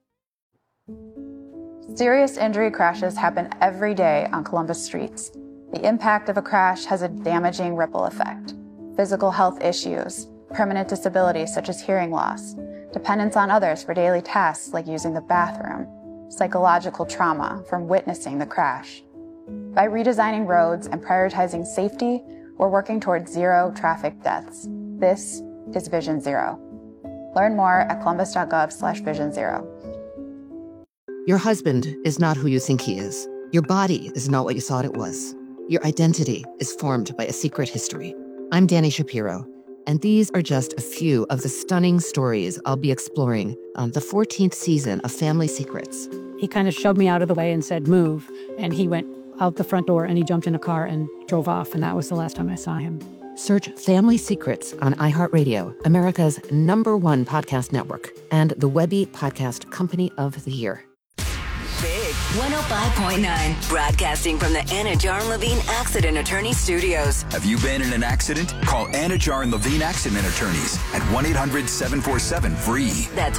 Serious injury crashes happen every day on Columbus streets. The impact of a crash has a damaging ripple effect. Physical health issues, permanent disabilities such as hearing loss, dependence on others for daily tasks like using the bathroom, psychological trauma from witnessing the crash. By redesigning roads and prioritizing safety, we're working towards 0 traffic deaths. This is Vision Zero. Learn more at columbus.gov/Vision Zero. Your husband is not who you think he is. Your body is not what you thought it was. Your identity is formed by a secret history. I'm Danny Shapiro, and these are just a few of the stunning stories I'll be exploring on the 14th season of Family Secrets. He kind of shoved me out of the way and said, move. And he went out the front door and he jumped in a car and drove off. And that was the last time I saw him. Search Family Secrets on iHeartRadio, America's #1 podcast network, and the Webby Podcast Company of the Year. Big 105.9, broadcasting from the Anna Jar Levine Accident Attorney Studios. Have you been in an accident? Call Anna Jar Levine Accident Attorneys at 1-800-747-FREE. That's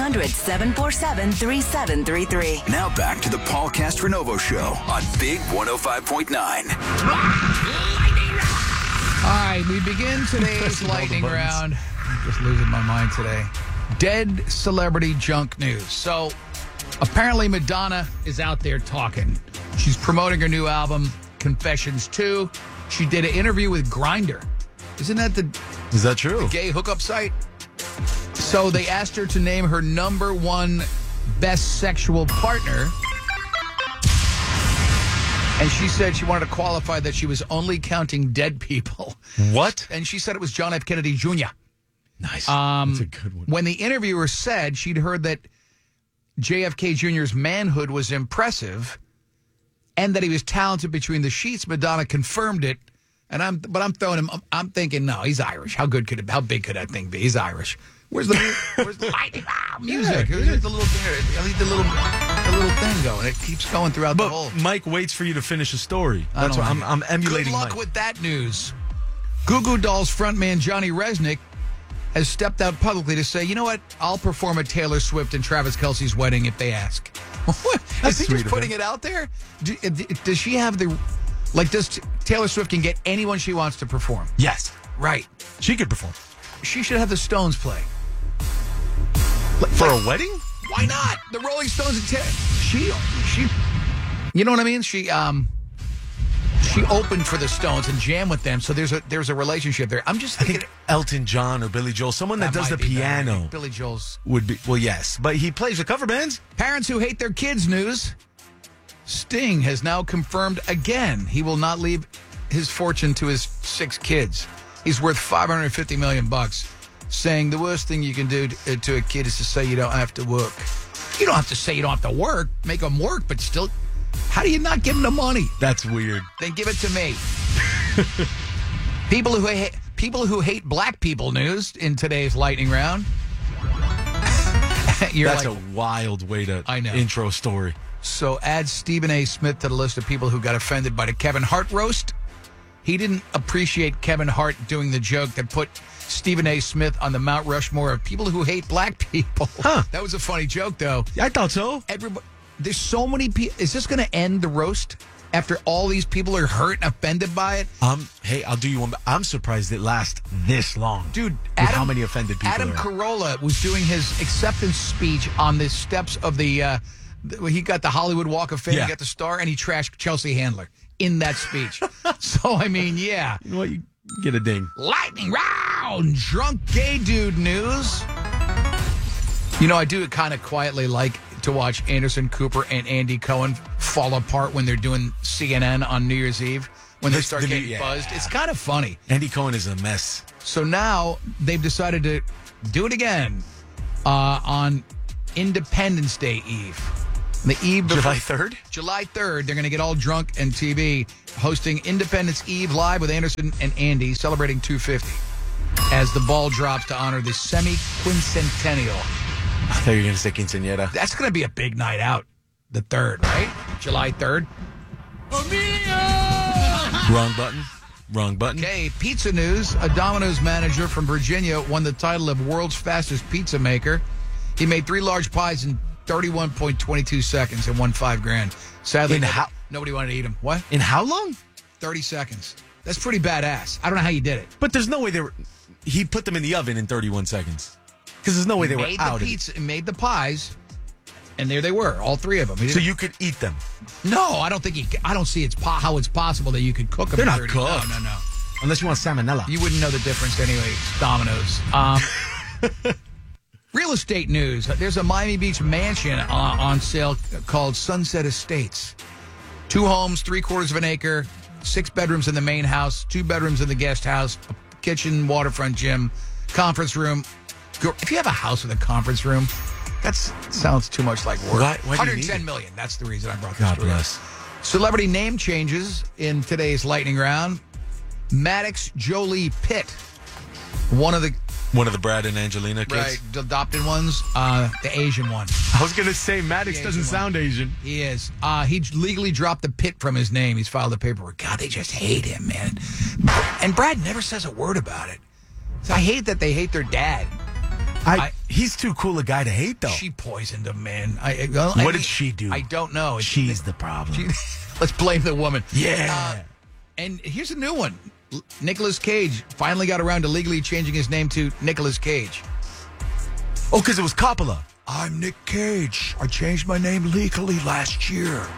1-800-747-3733. Now back to the Paul Castronovo Show on Big 105.9. All right, we begin today's lightning round. I'm just losing my mind today. Dead celebrity junk news. So apparently Madonna is out there talking. She's promoting her new album, Confessions 2. She did an interview with Grindr. Isn't that Is that true? The gay hookup site? So they asked her to name her #1 best sexual partner. And she said she wanted to qualify that she was only counting dead people. What? And she said it was John F. Kennedy Jr. Nice. That's a good one. When the interviewer said she'd heard that JFK Jr.'s manhood was impressive and that he was talented between the sheets, Madonna confirmed it. And I'm throwing him. I'm thinking, no, he's Irish. How big could that thing be? He's Irish. Where's the lightning music? Yeah, Where's the little thing going? It keeps going throughout the whole. Mike waits for you to finish a story. That's why I'm emulating Good luck Mike. with that news. Goo Goo Dolls frontman Johnny Resnick has stepped out publicly to say, you know what? I'll perform at Taylor Swift and Travis Kelce's wedding if they ask. Is he just putting it out there? Does she have the... Like, does Taylor Swift can get anyone she wants to perform? Yes. Right. She could perform. She should have the Stones play. For a wedding? Why not? The Rolling Stones and she you know what I mean? She opened for the Stones and jammed with them, so there's a relationship there. I'm just thinking, I think Elton John or Billy Joel, someone that does the piano. Billy Joel's would be, well, yes, but he plays with cover bands. Parents who hate their kids news. Sting has now confirmed again he will not leave his fortune to his 6 kids. He's worth $550 million, saying the worst thing you can do to a kid is to say you don't have to work. You don't have to say you don't have to work. Make them work, but still, how do you not give them the money? That's weird. Then give it to me. People who hate black people news in today's lightning round. That's a wild way to intro a story. So add Stephen A. Smith to the list of people who got offended by the Kevin Hart roast. He didn't appreciate Kevin Hart doing the joke that put Stephen A. Smith on the Mount Rushmore of people who hate black people. Huh. That was a funny joke, though. Yeah, I thought so. There's so many people. Is this going to end the roast after all these people are hurt and offended by it? Hey, I'll do you one. I'm surprised it lasts this long. Dude, how many offended people Adam there are. Carolla was doing his acceptance speech on the steps of the... he got the Hollywood Walk of Fame, he got the star, and he trashed Chelsea Handler in that speech. So, I mean, yeah. You know what? You get a ding. Lightning round! Drunk gay dude news. You know, I do kind of quietly like to watch Anderson Cooper and Andy Cohen fall apart when they're doing CNN on New Year's Eve, when they start getting buzzed. It's kind of funny. Andy Cohen is a mess. So now they've decided to do it again on Independence Day Eve. The eve before, July 3rd? July 3rd, they're going to get all drunk and TV, hosting Independence Eve live with Anderson and Andy, celebrating 250 as the ball drops to honor the semi-quincentennial. I thought you were going to say quinceañera. That's going to be a big night out, the 3rd, right? July 3rd. Wrong button. Wrong button. Okay, pizza news. A Domino's manager from Virginia won the title of world's fastest pizza maker. He made 3 large pies in 31.22 seconds and won $5,000. Sadly, nobody wanted to eat them. What? In how long? 30 seconds. That's pretty badass. I don't know how you did it. But there's no way he put them in the oven in 31 seconds. Because there's no way they were out. Made the pizza and made the pies, and there they were, all 3 of them. So you could eat them? No, I don't think I don't see how it's possible that you could cook them. They're not 30. cooked. No. Unless you want salmonella. You wouldn't know the difference anyway. It's Domino's. Real estate news. There's a Miami Beach mansion on sale called Sunset Estates. 2 homes, 3/4 of an acre, 6 bedrooms in the main house, 2 bedrooms in the guest house, a kitchen, waterfront gym, conference room. If you have a house with a conference room, that sounds too much like work. Why do you need $110 it? million. That's the reason I brought this God story bless. up. Celebrity name changes in today's lightning round. Maddox Jolie Pitt, one of the Brad and Angelina kids? Right, the adopted ones, the Asian one. I was going to say, Maddox doesn't sound Asian. He is. He legally dropped the Pitt from his name. He's filed the paperwork. God, they just hate him, man. And Brad never says a word about it. So I hate that they hate their dad. He's too cool a guy to hate, though. She poisoned him, man. What did she do? I don't know. She's the problem. Let's blame the woman. Yeah. And here's a new one. Nicolas Cage finally got around to legally changing his name to Nicolas Cage. Oh, because it was Coppola. I'm Nick Cage. I changed my name legally last year.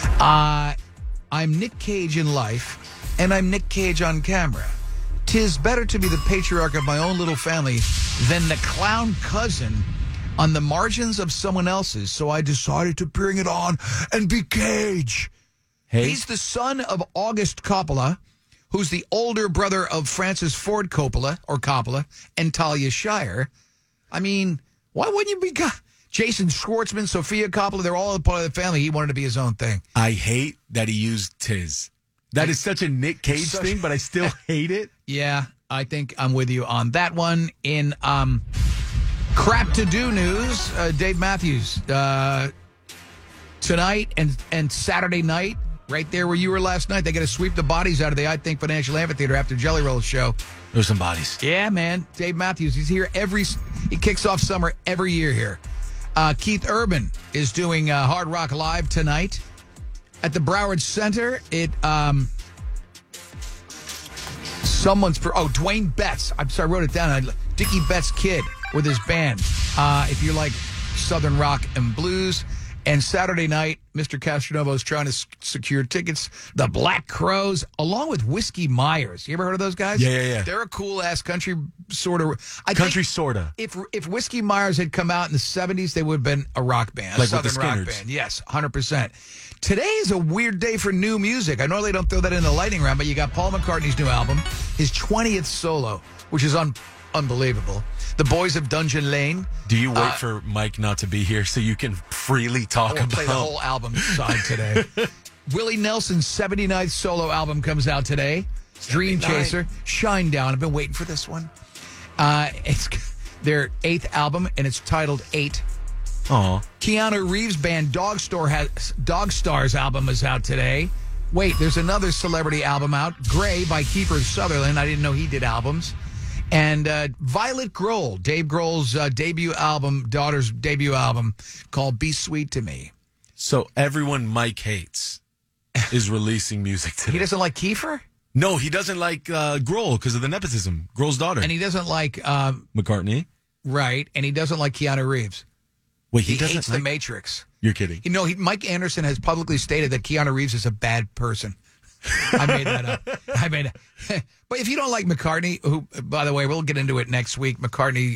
I'm Nick Cage in life, and I'm Nick Cage on camera. 'Tis better to be the patriarch of my own little family than the clown cousin on the margins of someone else's, so I decided to bring it on and be Cage. Hey. He's the son of August Coppola, who's the older brother of Francis Ford Coppola, and Talia Shire. I mean, why wouldn't you be... Jason Schwartzman, Sophia Coppola, they're all a part of the family. He wanted to be his own thing. I hate that he used Tiz. That is such a Nick Cage thing, but I still hate it. Yeah, I think I'm with you on that one. In crap to do news, Dave Matthews, tonight and Saturday night, right there where you were last night, they got to sweep the bodies out of the I Think Financial Amphitheater after Jelly Roll show. There's some bodies. Yeah, man. Dave Matthews, he's here he kicks off summer every year here. Keith Urban is doing Hard Rock Live tonight at the Broward Center. Dwayne Betts. I'm sorry, I wrote it down. Dickie Betts' kid with his band. If you like Southern rock and blues. And Saturday night, Mr. Castronovo is trying to secure tickets. The Black Crowes, along with Whiskey Myers. You ever heard of those guys? Yeah. They're a cool-ass country sort of... Country sorta. If Whiskey Myers had come out in the 70s, they would have been a rock band. Like a Southern with the rock Skinners. band. Yes, 100%. Today is a weird day for new music. I normally don't throw that in the lightning round, but you got Paul McCartney's new album, his 20th solo, which is unbelievable. The Boys of Dungeon Lane. Do you wait for Mike not to be here so you can freely talk about... play the whole album side today. Willie Nelson's 79th solo album comes out today. Dream Chaser. Shine Down. I've been waiting for this one. It's their 8th album, and it's titled 8. Aw. Keanu Reeves' band Dog Stars album is out today. Wait, there's another celebrity album out. Gray by Kiefer Sutherland. I didn't know he did albums. And Violet Grohl, Dave Grohl's daughter's debut album called Be Sweet to Me. So everyone Mike hates is releasing music today. He doesn't like Kiefer? No, he doesn't like Grohl because of the nepotism. Grohl's daughter. And he doesn't like... McCartney. Right, and he doesn't like Keanu Reeves. Wait, he doesn't hates like... The Matrix. You're kidding. You know, Mike Anderson has publicly stated that Keanu Reeves is a bad person. I made that up. But if you don't like McCartney, who, by the way, we'll get into it next week. McCartney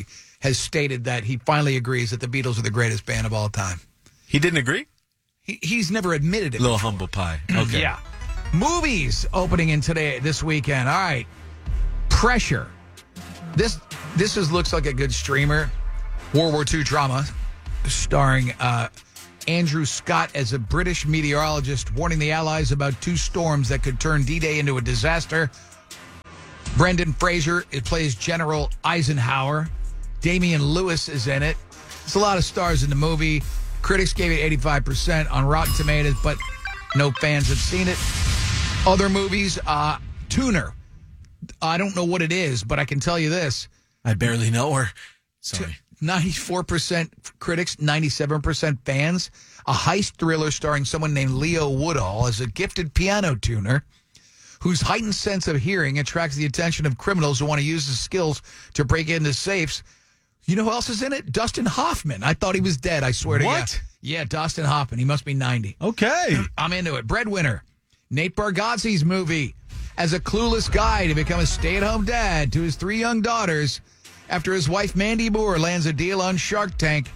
has stated that he finally agrees that the Beatles are the greatest band of all time. He didn't agree? He's never admitted it. Little humble pie. Okay. Yeah. Movies opening in this weekend. All right. Pressure. This looks like a good streamer. World War II drama starring Andrew Scott as a British meteorologist warning the Allies about 2 storms that could turn D-Day into a disaster. Brendan Fraser, it plays General Eisenhower. Damian Lewis is in it. There's a lot of stars in the movie. Critics gave it 85% on Rotten Tomatoes, but no fans have seen it. Other movies, Tuner. I don't know what it is, but I can tell you this. I barely know her. Sorry. 94% critics, 97% fans. A heist thriller starring someone named Leo Woodall as a gifted piano tuner whose heightened sense of hearing attracts the attention of criminals who want to use his skills to break into safes. You know who else is in it? Dustin Hoffman. I thought he was dead, I swear to you. What? Yeah, Dustin Hoffman. He must be 90. Okay. I'm into it. Breadwinner. Nate Bargatze's movie. As a clueless guy to become a stay-at-home dad to his 3 young daughters after his wife Mandy Moore lands a deal on Shark Tank.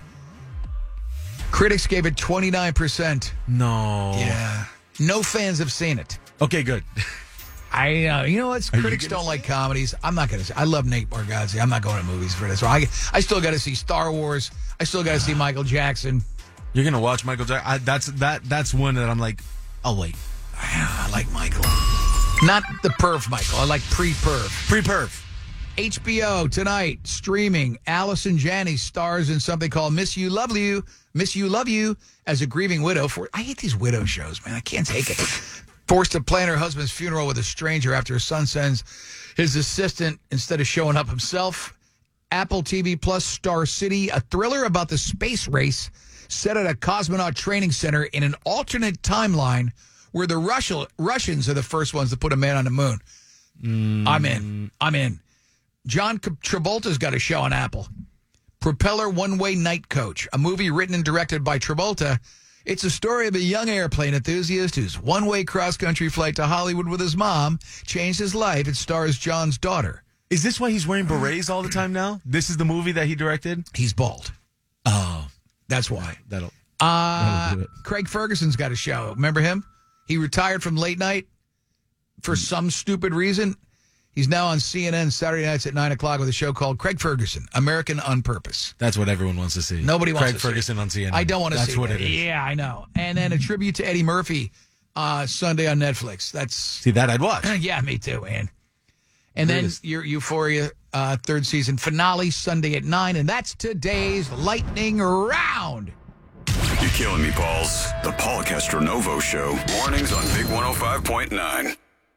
Critics gave it 29%. No. Yeah. No fans have seen it. Okay, good. I know. You know what? Critics don't like comedies. I'm not going to say. I love Nate Bargatze. I'm not going to movies for this. So I still got to see Star Wars. I still got to see Michael Jackson. You're going to watch Michael Jackson? That's one that I'm like, I'll wait. I like Michael. Not the perv Michael. I like pre-perv. Pre-perv. HBO tonight, streaming. Allison Janney stars in something called Miss You Love You as a grieving widow. I hate these widow shows, man. I can't take it. Forced to plan her husband's funeral with a stranger after her son sends his assistant instead of showing up himself. Apple TV Plus Star City, a thriller about the space race set at a cosmonaut training center in an alternate timeline where the Russians are the first ones to put a man on the moon. I'm in. John Travolta's got a show on Apple. Propeller One-Way Night Coach, a movie written and directed by Travolta. It's a story of a young airplane enthusiast whose one-way cross-country flight to Hollywood with his mom changed his life. It stars John's daughter. Is this why he's wearing berets all the time now? This is the movie that he directed? He's bald. Oh. That's why. That'll do it. Craig Ferguson's got a show. Remember him? He retired from late night for some stupid reason. He's now on CNN Saturday nights at 9 o'clock with a show called Craig Ferguson, American on Purpose. That's what everyone wants to see. Nobody wants Craig Ferguson on CNN. I don't want to see That's what it is. Yeah, I know. And then a tribute to Eddie Murphy Sunday on Netflix. See, that I'd watch. Yeah, me too, man. And then your Euphoria 3rd season finale Sunday at 9. And that's today's Lightning Round. You're killing me, Pauls. The Paul Castronovo Show. Mornings on Big 105.9.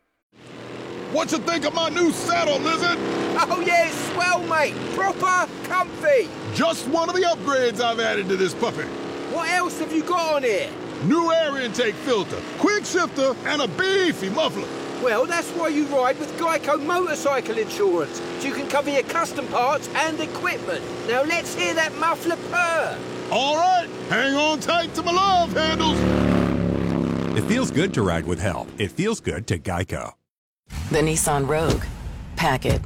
What you think of my new saddle, Lizard? Oh, yeah, it's swell, mate. Proper comfy. Just one of the upgrades I've added to this puppy. What else have you got on here? New air intake filter, quick shifter, and a beefy muffler. Well, that's why you ride with Geico Motorcycle Insurance, so you can cover your custom parts and equipment. Now let's hear that muffler purr. All right, hang on tight to my love handles. It feels good to ride with help. It feels good to Geico. The Nissan Rogue. Pack it.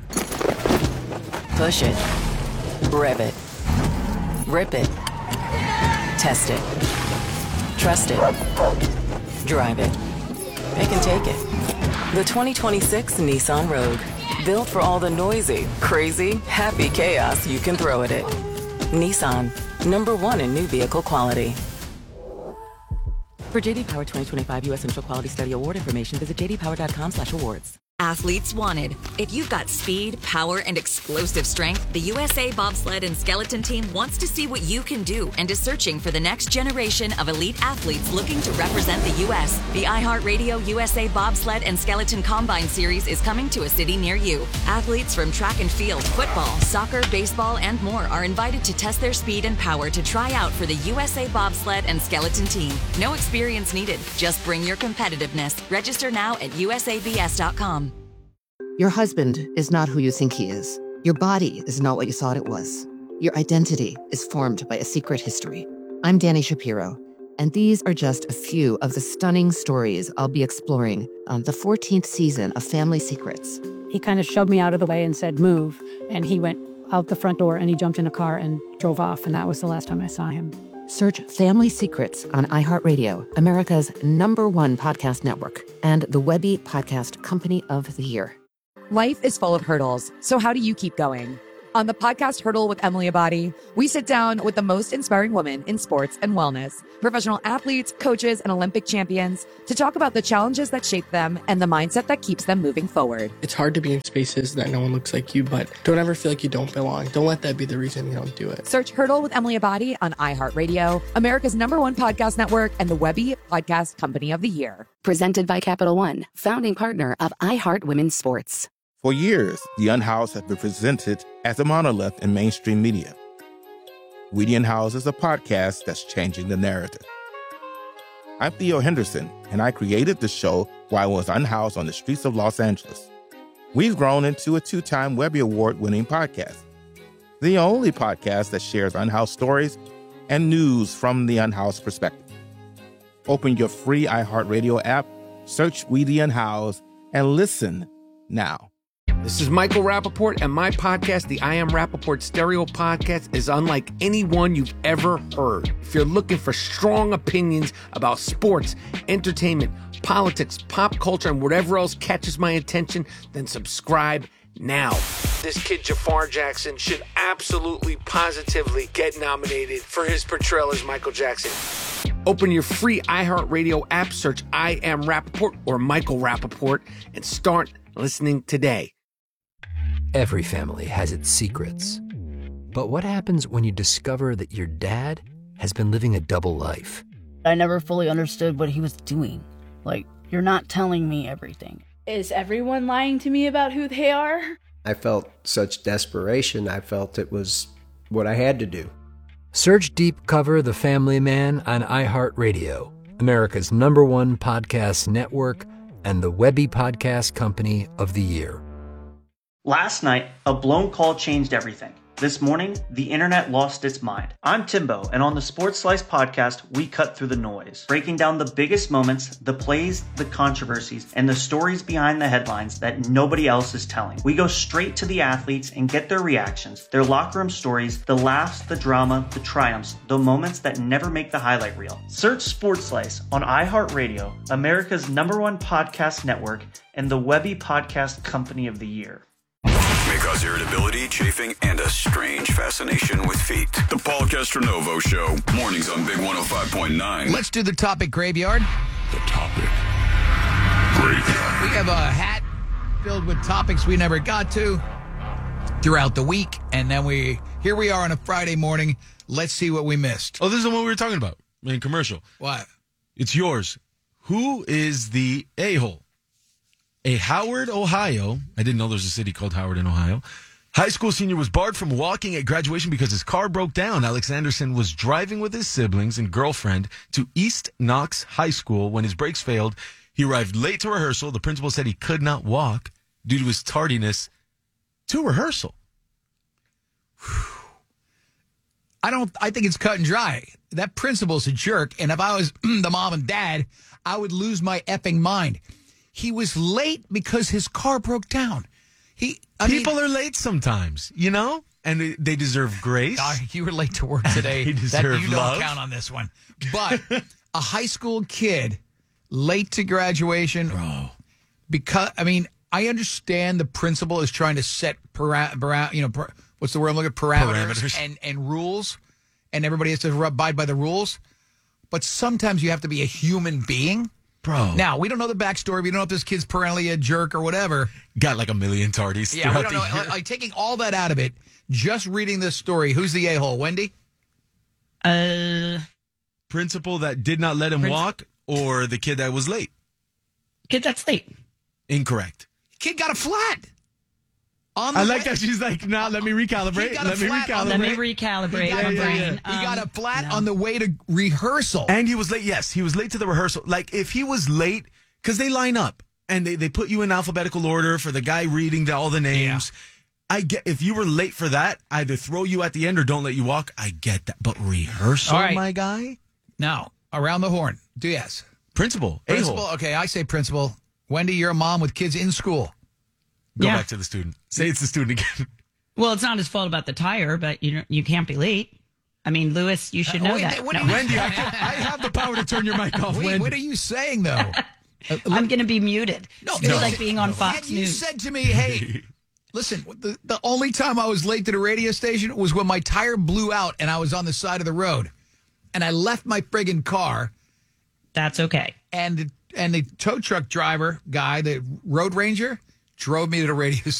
Push it. Rev it. Rip it. Test it. Trust it. Drive it. It can take it. The 2026 Nissan Rogue. Built for all the noisy, crazy, happy chaos you can throw at it. Nissan. #1 in new vehicle quality. For JD Power 2025 U.S. Initial Quality Study Award information, visit jdpower.com/awards. Athletes wanted. If you've got speed, power, and explosive strength, the USA Bobsled and Skeleton Team wants to see what you can do and is searching for the next generation of elite athletes looking to represent the U.S. The iHeartRadio USA Bobsled and Skeleton Combine Series is coming to a city near you. Athletes from track and field, football, soccer, baseball, and more are invited to test their speed and power to try out for the USA Bobsled and Skeleton Team. No experience needed. Just bring your competitiveness. Register now at usabs.com. Your husband is not who you think he is. Your body is not what you thought it was. Your identity is formed by a secret history. I'm Dani Shapiro, and these are just a few of the stunning stories I'll be exploring on the 14th season of Family Secrets. He kind of shoved me out of the way and said, move. And he went out the front door and he jumped in a car and drove off. And that was the last time I saw him. Search Family Secrets on iHeartRadio, America's #1 podcast network, and the Webby Podcast Company of the Year. Life is full of hurdles, so how do you keep going? On the podcast Hurdle with Emily Abadi, we sit down with the most inspiring women in sports and wellness, professional athletes, coaches, and Olympic champions to talk about the challenges that shape them and the mindset that keeps them moving forward. It's hard to be in spaces that no one looks like you, but don't ever feel like you don't belong. Don't let that be the reason you don't do it. Search Hurdle with Emily Abadi on iHeartRadio, America's #1 podcast network, and the Webby Podcast Company of the Year. Presented by Capital One, founding partner of iHeart Women's Sports. For years, The Unhoused has been presented as a monolith in mainstream media. We The Unhoused is a podcast that's changing the narrative. I'm Theo Henderson, and I created the show while I was unhoused on the streets of Los Angeles. We've grown into a 2-time Webby Award-winning podcast, the only podcast that shares unhoused stories and news from the unhoused perspective. Open your free iHeartRadio app, search We The Unhoused, and listen now. This is Michael Rappaport, and my podcast, the I Am Rappaport Stereo Podcast, is unlike any one you've ever heard. If you're looking for strong opinions about sports, entertainment, politics, pop culture, and whatever else catches my attention, then subscribe now. This kid, Jafar Jackson, should absolutely, positively get nominated for his portrayal as Michael Jackson. Open your free iHeartRadio app, search I Am Rappaport or Michael Rappaport, and start listening today. Every family has its secrets. But what happens when you discover that your dad has been living a double life? I never fully understood what he was doing. Like, you're not telling me everything. Is everyone lying to me about who they are? I felt such desperation. I felt it was what I had to do. Search Deep Cover The Family Man on iHeartRadio, America's #1 podcast network, and the Webby Podcast Company of the Year. Last night, a blown call changed everything. This morning, the internet lost its mind. I'm Timbo, and on the Sports Slice podcast, we cut through the noise, breaking down the biggest moments, the plays, the controversies, and the stories behind the headlines that nobody else is telling. We go straight to the athletes and get their reactions, their locker room stories, the laughs, the drama, the triumphs, the moments that never make the highlight reel. Search Sports Slice on iHeartRadio, America's #1 podcast network, and the Webby Podcast Company of the Year. May cause irritability, chafing, and a strange fascination with feet. The Paul Castronovo Show, mornings on Big 105.9. Let's do the topic graveyard. The topic graveyard. We have a hat filled with topics we never got to throughout the week, and then here we are on a Friday morning. Let's see what we missed. Oh, this is the one we were talking about in commercial. What? It's yours. Who is the a-hole? A Howard, Ohio, I didn't know there's a city called Howard in Ohio, high school senior was barred from walking at graduation because his car broke down. Alex Anderson was driving with his siblings and girlfriend to East Knox High School when his brakes failed. He arrived late to rehearsal. The principal said he could not walk due to his tardiness to rehearsal. I think it's cut and dry. That principal's a jerk, and if I was the mom and dad, I would lose my effing mind. He was late because his car broke down. People are late sometimes, you know, and they deserve grace. You were late to work today. They deserve you love. Don't count on this one. But a high school kid late to graduation, because I understand the principal is trying to set what's the word I'm looking at? Parameters. And rules, and everybody has to abide by the rules. But sometimes you have to be a human being. Bro. Now, we don't know the backstory. We don't know if this kid's perennially a jerk or whatever. Got like a million tardies. Yeah, we don't know. Like, taking all that out of it, just reading this story, who's the a-hole? Wendy? Principal that did not let him walk, or the kid that was late? Kid that's late. Incorrect. Kid got a flat. I like that she's like, nah, let me recalibrate. Let me recalibrate my brain. He got a flat on the way to rehearsal. And he was late. Yes, he was late to the rehearsal. Like, if he was late, because they line up, and they put you in alphabetical order for the guy reading all the names. Yeah. I get, if you were late for that, either throw you at the end or don't let you walk. I get that. But rehearsal, my guy? Now, around the horn. Yes. Principal. Okay, I say principal. Wendy, you're a mom with kids in school. Go back to the student. Say it's the student again. Well, it's not his fault about the tire, but you can't be late. I mean, Lewis, you should know that. Wendy, I have the power to turn your mic off. Wait, what are you saying, though? I'm going to be muted. It's like being on Fox You News. said to me, hey, listen, the only time I was late to the radio station was when my tire blew out and I was on the side of the road. And I left my friggin' car. That's okay. And the tow truck driver guy, the road ranger, drove me to the radio station.